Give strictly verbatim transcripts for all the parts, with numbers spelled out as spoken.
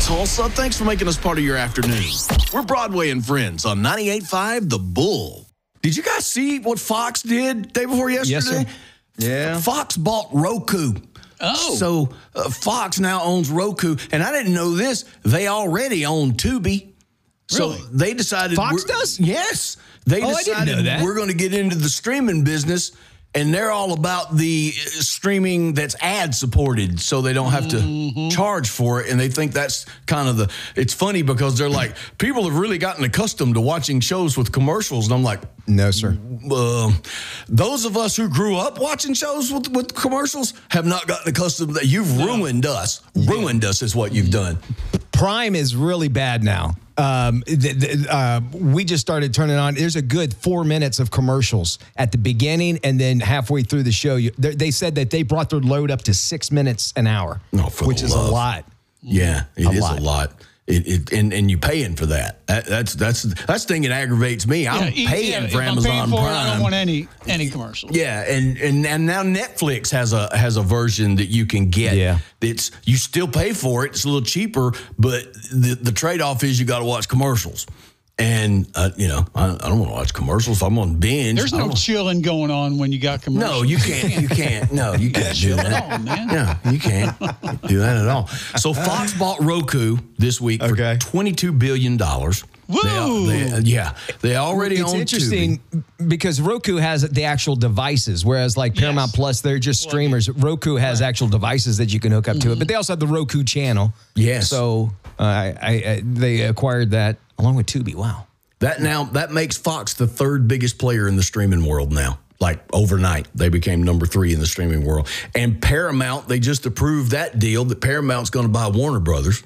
Tulsa. Thanks for making us part of your afternoon. We're Broadway and Friends on ninety-eight point five The Bull. Did you guys see what Fox did day before yesterday? Yes, sir. Yeah. Fox bought Roku. Oh. So uh, Fox now owns Roku. And I didn't know this. They already own Tubi. So Really? they decided. Fox we're- does? Yes. They Oh, I didn't decided know that. we're going to get into the streaming business. And they're all about the uh, streaming that's ad supported, so they don't have to Mm-hmm. charge for it. And they think that's kind of the. It's funny because they're like, people have really gotten accustomed to watching shows with commercials, and I'm like, No, sir. uh, those of us who grew up watching shows with, with commercials have not gotten accustomed to that. You've ruined us. Ruined us is what you've done. Prime is really bad now. Um, th- th- uh, we just started turning on. There's a good four minutes of commercials at the beginning, and then halfway through the show, you, they they said that they brought their load up to six minutes an hour, No, for the which is love. a lot. Yeah, it A is lot. a lot. It, it and, and you paying for that. that. That's that's that's the thing that aggravates me. I'm Yeah, paying yeah, for if Amazon I'm paying for Prime. it, I don't want any any commercials. Yeah, and, and and now Netflix has a has a version that you can get. Yeah. It's you still pay for it. It's a little cheaper, but the the trade off is you got to watch commercials. And uh, you know, I, I don't want to watch commercials. I'm on binge. There's I no don't- chilling going on when you got commercials. No, you can't. You can't. No, you can't do Chill that. on, man. No, you can't do that at all. So Fox bought Roku this week Okay. for twenty-two billion dollars. Woo! They, they, yeah, they already It's own interesting Tubi. because Roku has the actual devices, whereas like Paramount Yes. Plus, they're just streamers. Roku has actual devices that you can hook up to it, but they also have the Roku channel. Yes. So uh, I, I, I, they acquired that along with Tubi. Wow. That now that makes Fox the third biggest player in the streaming world now. Like overnight, they became number three in the streaming world. And Paramount, they just approved that deal that Paramount's going to buy Warner Brothers.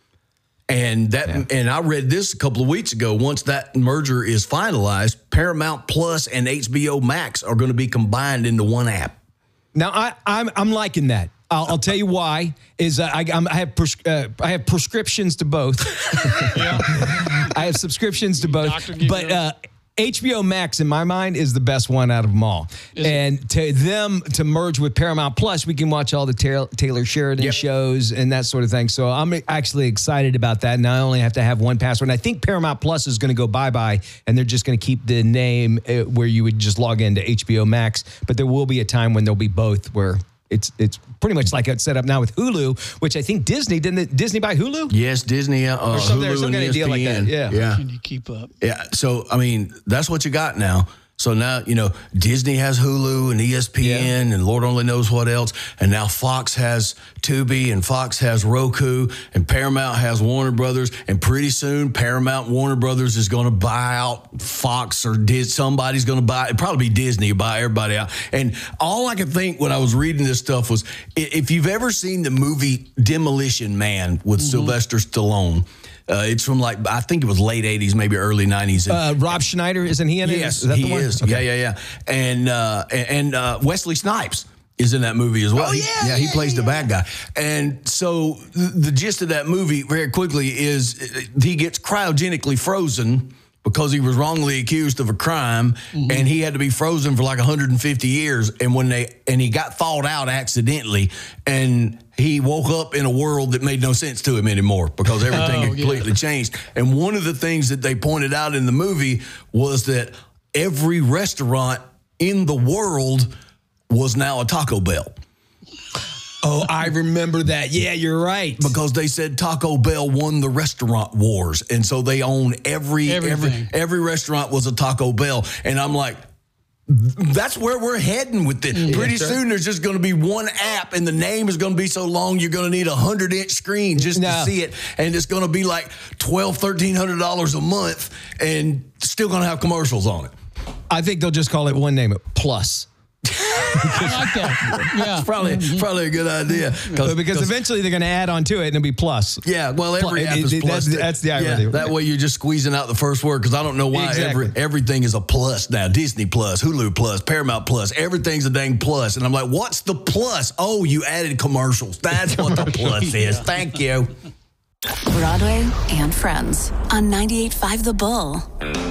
And that, Yeah. and I read this a couple of weeks ago. Once that merger is finalized, Paramount Plus and H B O Max are going to be combined into one app. Now I, I'm I'm liking that. I'll, I'll tell you why. Is uh, I I'm, I have pres- uh, I have prescriptions to both. Yeah. I have subscriptions to both, Doctor give but you- uh, H B O Max in my mind is the best one out of them all. Is it? And to them to merge with Paramount Plus, we can watch all the Taylor, Taylor Sheridan Yep. shows and that sort of thing. So I'm actually excited about that. And I only have to have one password. And I think Paramount Plus is going to go bye-bye, and they're just going to keep the name uh, where you would just log into H B O Max. But there will be a time when there'll be both, where it's it's pretty much like it's set up now with Hulu, which I think Disney, didn't it, Disney buy Hulu? Yes, Disney, uh, uh, some- there's Hulu, some and kind of deal like that, E S P N. yeah. yeah. Can you keep up? Yeah, so I mean, that's what you got now. So now, you know, Disney has Hulu and E S P N and Lord only knows what else. And now Fox has Tubi and Fox has Roku and Paramount has Warner Brothers. And pretty soon, Paramount Warner Brothers is going to buy out Fox, or Dis- somebody's going to buy, it'd probably be Disney, buy everybody out. And all I could think when I was reading this stuff was, i- if you've ever seen the movie Demolition Man with Sylvester Stallone, Uh, it's from like, I think it was late eighties, maybe early nineties. And, Uh, Rob Schneider, isn't he in it? yes, Is that the he one? is. Okay. Yeah, yeah, yeah. And uh, and uh, Wesley Snipes is in that movie as well. Oh, He- yeah, yeah, he yeah, plays yeah, the bad guy. And so the, the gist of that movie, very quickly, is uh, he gets cryogenically frozen because he was wrongly accused of a crime, and he had to be frozen for like one hundred fifty years. And when they and he got thawed out accidentally, and he woke up in a world that made no sense to him anymore because everything Oh, had completely yeah. changed. And one of the things that they pointed out in the movie was that every restaurant in the world was now a Taco Bell. Oh, I remember that. Yeah, you're right. Because they said Taco Bell won the restaurant wars, and so they own every every Everything. every restaurant was a Taco Bell, and I'm like, that's where we're heading with it. Pretty sir. soon, there's just going to be one app, and the name is going to be so long you're going to need a hundred inch screen just No. to see it, and it's going to be like twelve, thirteen hundred dollars a month, and still going to have commercials on it. I think they'll just call it one name, Plus. I like that. Yeah. It's probably probably a good idea Because eventually they're going to add on to it and it'll be Plus. Yeah, well, every Pl- app is it- plus. that's- that's the yeah, irony. that way you're just squeezing out the first word, because I don't know why Exactly. every, everything is a plus now. Disney Plus, Hulu Plus, Paramount Plus, everything's a dang plus. And I'm like, what's the plus? Oh, you added commercials. That's what the plus is. Thank you. Broadway and Friends on ninety-eight point five The Bull.